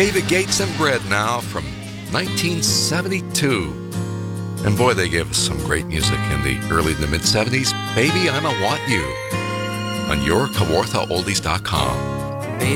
David Gates and Bread now from 1972. And boy, they gave us some great music in the early to mid-70s. Baby, I'ma Want You on your KawarthaOldies.com.